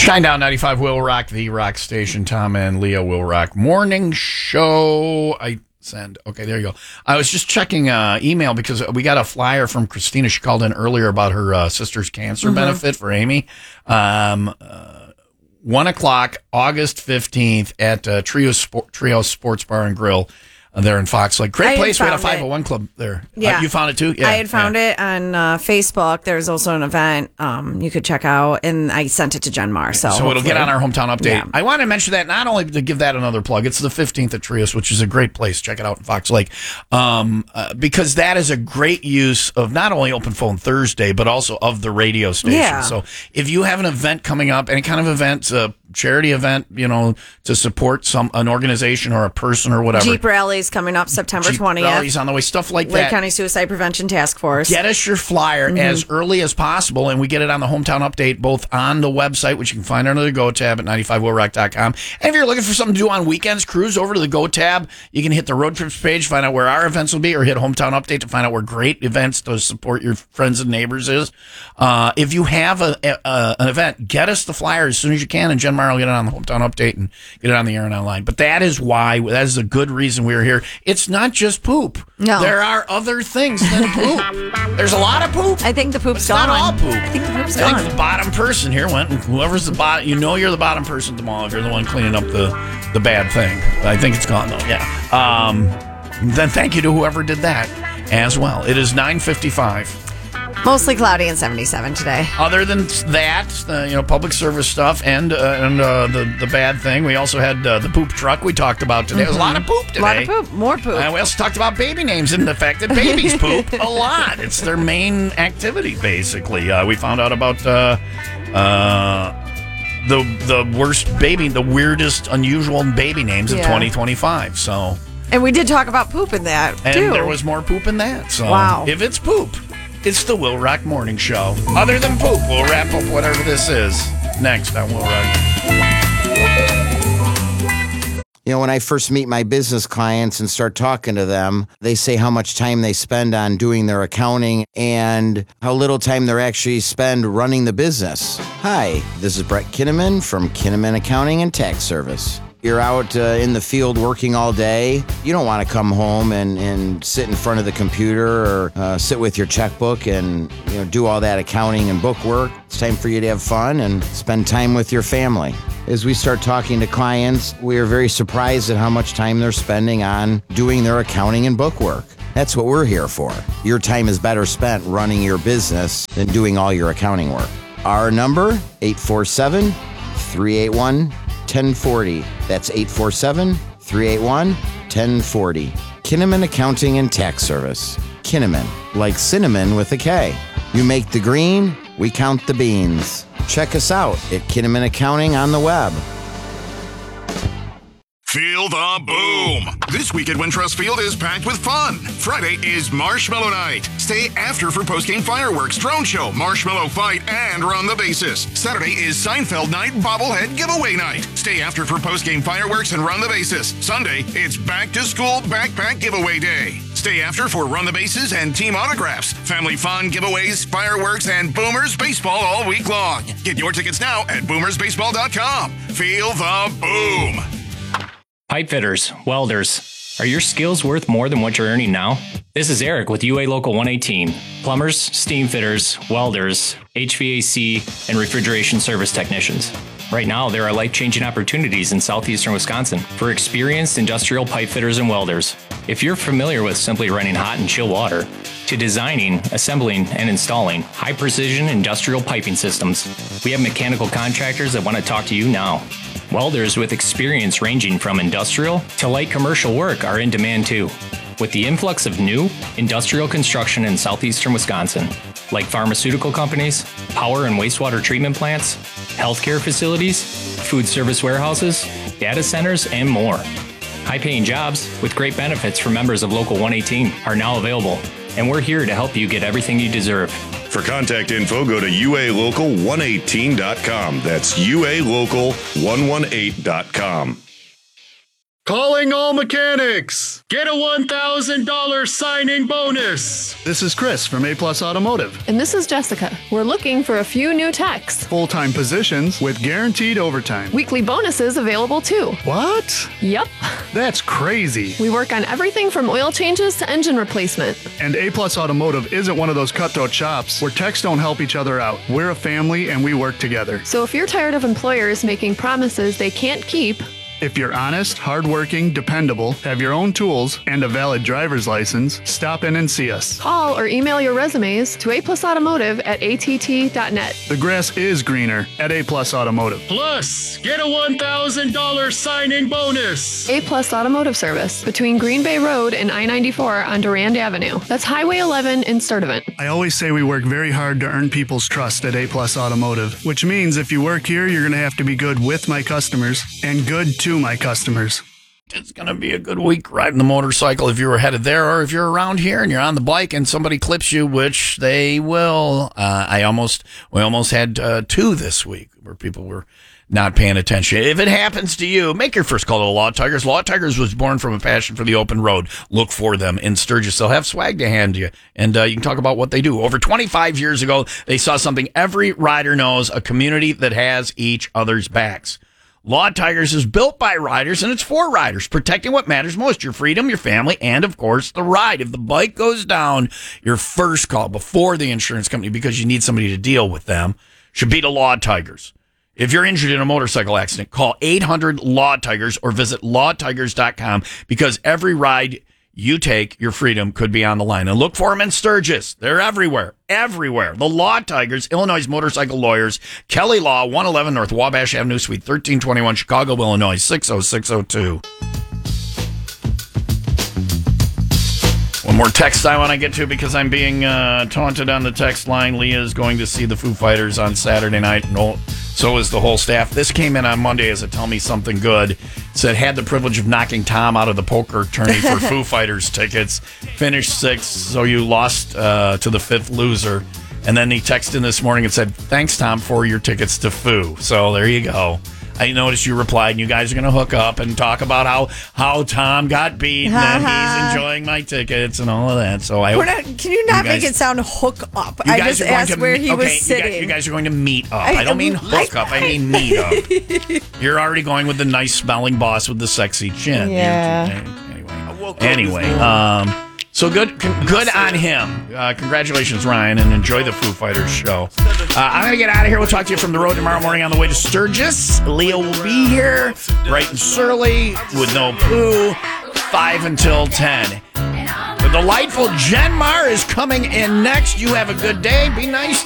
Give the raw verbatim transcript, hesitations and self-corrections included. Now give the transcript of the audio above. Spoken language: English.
Shinedown ninety-five will rock, the rock station. Tom and Leah will rock morning show. I send. Okay, there you go. I was just checking uh, email because we got a flyer from Christina. She called in earlier about her uh, sister's cancer mm-hmm. benefit for Amy. Um, uh, one o'clock, August fifteenth at uh, Trio Sport, Trio Sports Bar and Grill. There in Fox Lake. Great place. We had a five oh one club there. Yeah. Uh, you found it too? Yeah. I had found yeah. it on uh, Facebook. There's also an event um, you could check out, and I sent it to Jen Mar. So, so it'll get on our hometown update. Yeah. I want to mention that not only to give that another plug, it's the fifteenth at Trios, which is a great place. Check it out in Fox Lake. Um, uh, because that is a great use of not only Open Phone Thursday, but also of the radio station. Yeah. So if you have an event coming up, any kind of event, uh, charity event, you know, to support some an organization or a person or whatever. Jeep rallies coming up September twentieth. Rallies on the way, stuff like Lake that. Lake County Suicide Prevention Task Force. Get us your flyer mm-hmm. as early as possible, and we get it on the hometown update, both on the website, which you can find under the Go tab at ninety-five will rock dot com. And if you're looking for something to do on weekends, cruise over to the Go tab. You can hit the road trips page, find out where our events will be, or hit hometown update to find out where great events to support your friends and neighbors is. Uh, if you have a, a an event, get us the flyer as soon as you can, and Jen Mar will get it on the hometown update and get it on the air and online. But that is why, that is a good reason we're here. It's not just poop. No. There are other things than poop. There's a lot of poop. I think the poop's it's gone. Not all poop. I think the poop's I gone. I think the bottom person here went, whoever's the bottom, you know you're the bottom person at the mall if you're the one cleaning up the, the bad thing. I think it's gone, though, yeah. Um, then thank you to whoever did that as well. It is nine fifty-five. Mostly cloudy and seventy-seven today. Other than that, uh, you know, public service stuff and uh, and uh, the the bad thing, we also had uh, the poop truck we talked about today. Mm-hmm. There was a lot of poop today. A lot of poop, more poop. And we also talked about baby names and the fact that babies poop a lot. It's their main activity, basically. Uh, we found out about uh, uh, the the worst baby, the weirdest, unusual baby names of yeah. twenty twenty-five. So, and we did talk about poop in that and too. And there was more poop in that. So, wow. If it's poop, it's the Will Rock Morning Show. Other than poop, we'll wrap up whatever this is next on Will Rock. You know, when I first meet my business clients and start talking to them, they say how much time they spend on doing their accounting and how little time they actually spend running the business. Hi, this is Brett Kinnaman from Kinnaman Accounting and Tax Service. You're out uh, in the field working all day. You don't want to come home and, and sit in front of the computer or uh, sit with your checkbook and you know do all that accounting and book work. It's time for you to have fun and spend time with your family. As we start talking to clients, we are very surprised at how much time they're spending on doing their accounting and book work. That's what we're here for. Your time is better spent running your business than doing all your accounting work. Our number, eight four seven, three eight one, one oh four oh. That's eight four seven, three eight one, one oh four oh. Kinnaman Accounting and Tax Service. Kinnaman, like cinnamon with a K. You make the green, we count the beans. Check us out at Kinnaman Accounting on the web. Feel the boom! This week at Wintrust Field is packed with fun. Friday is Marshmallow Night. Stay after for post-game fireworks, drone show, marshmallow fight, and run the bases. Saturday is Seinfeld Night bobblehead giveaway night. Stay after for post-game fireworks and run the bases. Sunday, it's back-to-school backpack giveaway day. Stay after for run the bases and team autographs, family fun, giveaways, fireworks, and Boomers baseball all week long. Get your tickets now at boomers baseball dot com. Feel the boom! Pipe fitters, welders, are your skills worth more than what you're earning now? This is Eric with U A Local one eighteen. Plumbers, steam fitters, welders, H V A C, and refrigeration service technicians. Right now, there are life-changing opportunities in southeastern Wisconsin for experienced industrial pipe fitters and welders. If you're familiar with simply running hot and chill water, to designing, assembling, and installing high-precision industrial piping systems, we have mechanical contractors that want to talk to you now. Welders with experience ranging from industrial to light commercial work are in demand too. With the influx of new industrial construction in southeastern Wisconsin, like pharmaceutical companies, power and wastewater treatment plants, healthcare facilities, food service warehouses, data centers, and more. High-paying jobs with great benefits for members of Local one eighteen are now available, and we're here to help you get everything you deserve. For contact info, go to U A local one eighteen dot com. That's U A local one eighteen dot com. Calling all mechanics. Get a one thousand dollars signing bonus. This is Chris from A Plus Automotive. And this is Jessica. We're looking for a few new techs. Full-time positions with guaranteed overtime. Weekly bonuses available too. What? Yep. That's crazy. We work on everything from oil changes to engine replacement. And A Plus Automotive isn't one of those cutthroat shops where techs don't help each other out. We're a family and we work together. So if you're tired of employers making promises they can't keep, if you're honest, hardworking, dependable, have your own tools, and a valid driver's license, stop in and see us. call or email your resumes to A Plus Automotive at A T T dot net. The grass is greener at A Plus Automotive. Plus, get a one thousand dollars signing bonus. A Plus Automotive Service between Green Bay Road and I ninety-four on Durand Avenue. That's Highway eleven in Sturtevant. I always say we work very hard to earn people's trust at A Plus Automotive, which means if you work here, you're going to have to be good with my customers and good to my customers. It's going to be a good week riding the motorcycle if you were headed there, or if you're around here and you're on the bike and somebody clips you, which they will. Uh, I almost, we almost had uh, two this week where people were not paying attention. If it happens to you, make your first call to the Law Tigers. Law Tigers was born from a passion for the open road. Look for them in Sturgis. They'll have swag to hand you, and uh, you can talk about what they do. Over twenty-five years ago, they saw something every rider knows, a community that has each other's backs. Law Tigers is built by riders, and it's for riders, protecting what matters most, your freedom, your family, and, of course, the ride. If the bike goes down, your first call before the insurance company, because you need somebody to deal with them, should be to Law Tigers. If you're injured in a motorcycle accident, call eight hundred Law Tigers or visit law tigers dot com, because every ride you take, your freedom could be on the line. And look for them in Sturgis. They're everywhere, everywhere. The Law Tigers, Illinois motorcycle lawyers, Kelly Law, one eleven North Wabash Avenue, Suite thirteen twenty-one, Chicago, Illinois, six oh six oh two. One more text I want to get to because I'm being uh, taunted on the text line. Leah is going to see the Foo Fighters on Saturday night. No, so is the whole staff. This came in on Monday as a Tell Me Something Good. It said, had the privilege of knocking Tom out of the poker tourney for Foo Fighters tickets. Finished sixth, so you lost uh, to the fifth loser. And then he texted in this morning and said, thanks, Tom, for your tickets to Foo. So there you go. I noticed you replied, and you guys are going to hook up and talk about how, how Tom got beat and he's enjoying my tickets and all of that. So I We're not, can you not you guys, make it sound hook up? I just asked to, where he okay, was sitting. You guys, you guys are going to meet up. I, I don't mean hook I, up. I mean meet up. You're already going with the nice smelling boss with the sexy chin. Yeah. Anyway, anyway um, so good good on him. Uh, congratulations, Ryan, and enjoy the Foo Fighters show. Uh, I'm going to get out of here. We'll talk to you from the road tomorrow morning on the way to Sturgis. Leo will be here bright and surly with no poo, five until ten. The delightful Jen Mar is coming in next. You have a good day. Be nice